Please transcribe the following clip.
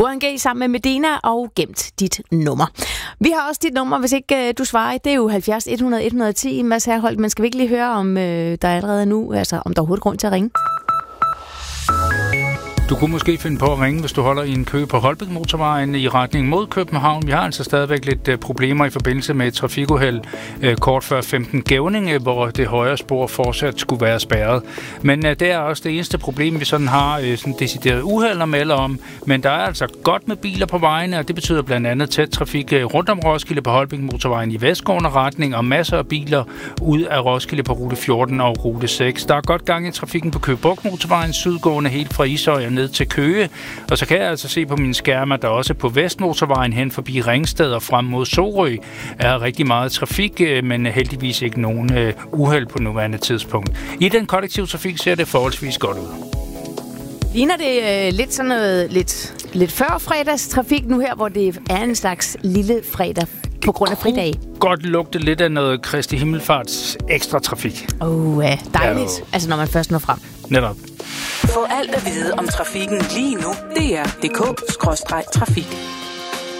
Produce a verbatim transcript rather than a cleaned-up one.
Burhan G sammen med Medina og gemt dit nummer. Vi har også dit nummer, hvis ikke øh, du svarer. Det er jo halvfjerds et hundrede et hundrede og ti, Mads Herholdt. Men skal vi ikke lige høre, om øh, der er allerede nu, altså om der er overhovedet grund til at ringe? Du kunne måske finde på at ringe, hvis du holder i en kø på Holbæk-motorvejen i retning mod København. Vi har altså stadigvæk lidt uh, problemer i forbindelse med et trafikuheld uh, kort før femten Gævninge, hvor det højre spor fortsat skulle være spærret. Men uh, det er også det eneste problem, vi sådan har uh, sådan decideret uheld at melde om. Men der er altså godt med biler på vejene, og det betyder blandt andet tæt trafik uh, rundt om Roskilde på Holbæk-motorvejen i vestgående retning, og masser af biler ud af Roskilde på rute fjorten og rute seks. Der er godt gang i trafikken på Køge Bugt-motorvejen, sydgående helt fra Ishøj og ned til Køge, og så kan jeg altså se på mine skærme, at der også på Vestmotorvejen hen forbi Ringsted og frem mod Sorø er rigtig meget trafik, men heldigvis ikke nogen uh, uheld på nuværende tidspunkt. I den kollektive trafik ser det forholdsvis godt ud. Ligner det øh, lidt sådan noget, lidt, lidt før fredagstrafik nu her, hvor det er en slags lille fredag på grund af fridag? Godt lugte lidt af noget Kristi Himmelfarts ekstra trafik. Åh, oh, ja, dejligt. Ja, altså når man først når frem. Netop. Få alt at vide om trafikken lige nu. D R punktum d k skråstreg trafik.